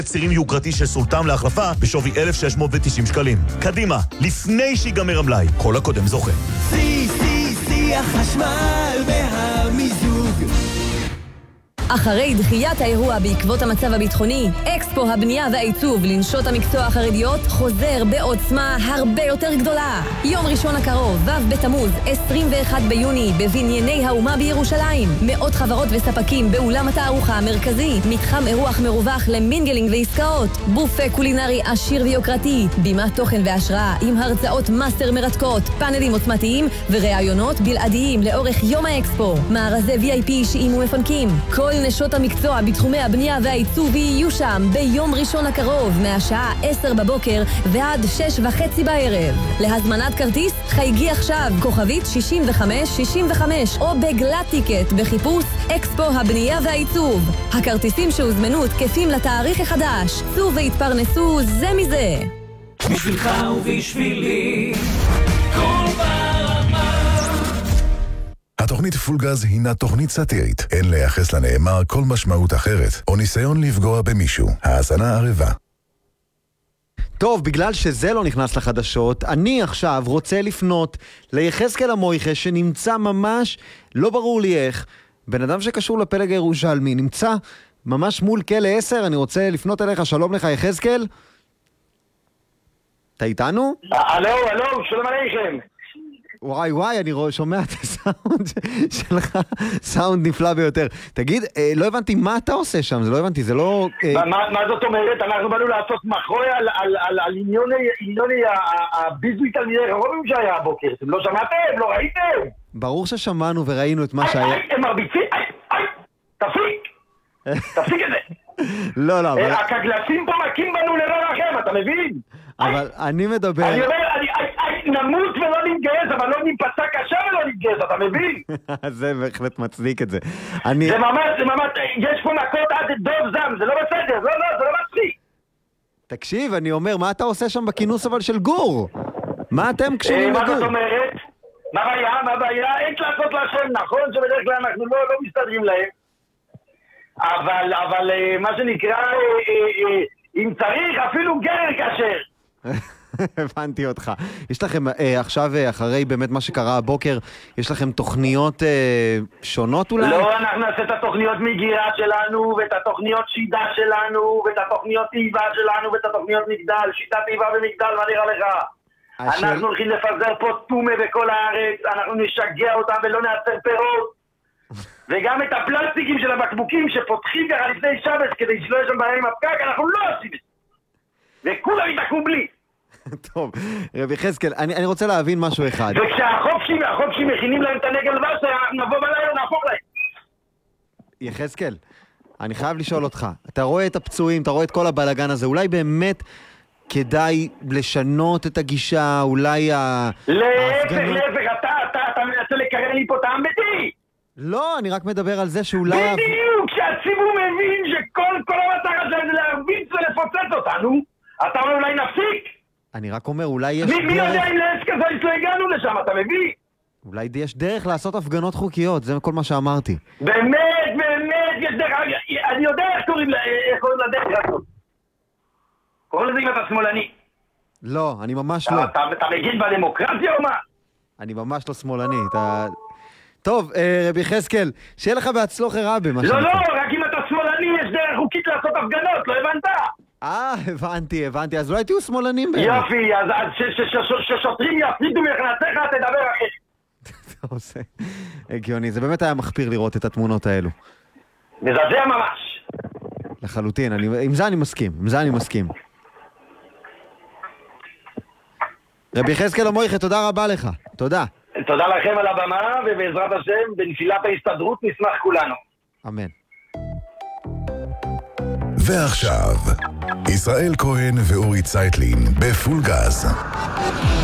צירים יוקרתי של סולטם להחלפה בשווי 1,690 שקלים. קדימה, לפני שיגמר המלאי. כל הקודם זוכה. סי החשמל והמיזוג. אחרי דחיית האירוע בעקבות המצב הביטחוני, אקספו הבנייה והעיצוב לנשות המקצוע החרדיות חוזר בעוצמה הרבה יותר גדולה. יום ראשון הקרוב, ו' בתמוז, 21 ביוני, בבנייני האומה בירושלים. מאות חברות וספקים באולם התערוכה המרכזי, מתחם אירוח מרווח למינגלינג ועסקאות, בופה קולינרי עשיר ויוקרתי, בימת תוכן והשראה עם הרצאות מאסטר מרתקות, פאנלים עוצמתיים וראיונות בלעדיים לאורך יום האקספו. מארזי VIP אישיים ומפנקים. כל נשות המקצוע בתחומי הבנייה והעיצוב יהיו שם ביום ראשון הקרוב מהשעה 10 בבוקר ועד 6:30 בערב. להזמנת כרטיס חייגי עכשיו כוכבית 6565 או בגלת טיקט בחיפוש אקספו הבנייה והעיצוב. הכרטיסים שהוזמנו תקפים לתאריך החדש. צאו והתפרנסו זה מזה. בשבילך ובשבילי כל ברמה. התוכנית פולגז הינה תוכנית סאטירית. אין לייחס לנאמר כל משמעות אחרת, או ניסיון לפגוע במישהו. האזנה ערבה. טוב, בגלל שזה לא נכנס לחדשות, אני עכשיו רוצה לפנות ליחזקאל המויחה שנמצא ממש, לא ברור לי איך, בן אדם שקשור לפלג הירושלמי, נמצא ממש מול כלא 10, אני רוצה לפנות אליך, שלום לך יחזקאל. אתה איתנו? אלו, שלום עליכם. וואי, אני שומע את הסאונד שלך, סאונד נפלא ביותר. תגיד, לא הבנתי מה אתה עושה שם, זה לא הבנתי, זה לא... מה זאת אומרת? אנחנו באנו לעשות מחוי על עניוני הביזוי תלמידי חכמים שהיה הבוקר. אתם לא שמעתם? לא ראיתם? ברור ששמענו וראינו את מה שהיה. הם מרביצים, תפסיק את זה. לא, אבל... הכגלסים פה מכים בנו לרע לכם, אתה מבין? אבל אני מדבר... אני אומר, נמות ולא נתגייס, אבל לא נפצע קשה ולא נתגייס, אתה מבין? זה בהחלט מצדיק את זה. זה ממש, יש פה מכות עד דוב זם, זה לא בסדר, זה לא מצחיק. תקשיב, אני אומר, מה אתה עושה שם בכינוס אבל של גור? מה אתם קשורים לגור? מה זאת אומרת? מה בעיה? אין לעשות לשם, נכון שבדרך כלל אנחנו לא מסתדרים להם. אבל מה שנקרא, אם צריך, אפילו גרר כשר. הבנתי אותך. יש לכם עכשיו, אחרי באמת מה שקרה הבוקר, יש לכם תוכניות שונות אולי? לא, אנחנו נעשה את התוכניות מגירה שלנו, ואת התוכניות שידה שלנו, ואת התוכניות טבעה שלנו, ואת התוכניות מגדל, שיטת טבעה ומגדל, מה נראה לך? אנחנו הולכים לפזר פה תומה בכל הארץ, אנחנו נשגע אותם ולא נעצר פירות. וגם את הפלסטיקים של הבקבוקים שפותחים ככה לפני שבת כדי שלא יש שם בעיה עם הפקק, אנחנו לא עושים את זה. וכולם יתעקו בלי. טוב, רבי יחזקאל, אני רוצה להבין משהו אחד. וכשהחופשים מכינים להם את הנגל וסר, אנחנו נבוא בלילה ונהפוך להם. יחזקאל, אני חייב לשאול אותך, אתה רואה את הפצועים, אתה רואה את כל הבלגן הזה, אולי באמת כדאי לשנות את הגישה, אולי להפך, אתה מנסה לקרר לי פה טעם ביתי. לא, אני רק מדבר על זה שאולי... בדיוק, כשהציבור מבין שכל המטרה שלהם זה להרביץ ולפוצץ אותנו, אתה אומר אולי נפסיק? אני רק אומר, אולי יש מי יודע אם לעסק כזה לא הגענו לשם, אתה מבין? אולי יש דרך לעשות הפגנות חוקיות, זה כל מה שאמרתי. באמת, יש דרך, אני יודע איך קוראים לדרך לעשות. קוראים לזה אם אתה שמאלני. לא, אני ממש לא. אתה מגיד בדמוקרטיה או מה? אני ממש לא שמאלני, אתה... טוב, רבי יחזקאל, שיהיה לך בהצלחה רבה. לא, רק אם אתה שמאלני יש דרך חוקית לעשות הפגנות, לא הבנת? הבנתי, אז אולי תהיו שמאלנים באמת. יופי, אז ששוטרים יפרידו מכנתך, תדבר אחרי. זה עושה הגיוני, זה באמת היה מחפיר לראות את התמונות האלו. מזעזע ממש. לחלוטין, עם זה אני מסכים. רבי יחזקאל המויחה, תודה רבה לך, תודה. תודה לכם על הבמה, ובעזרת השם, בנפילת ההסתדרות נשמח כולנו. אמן. ועכשיו, ישראל כהן ואורי צייטלין בפולגז.